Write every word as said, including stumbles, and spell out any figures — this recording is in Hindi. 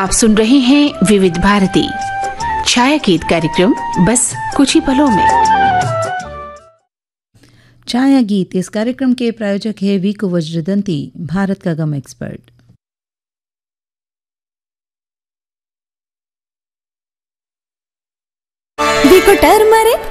आप सुन रहे हैं विविध भारती छाया गीत कार्यक्रम, बस कुछ ही पलों में। छाया गीत इस कार्यक्रम के प्रायोजक है वीको वज्रदंती, भारत का गम एक्सपर्ट। वीको टर्मरिक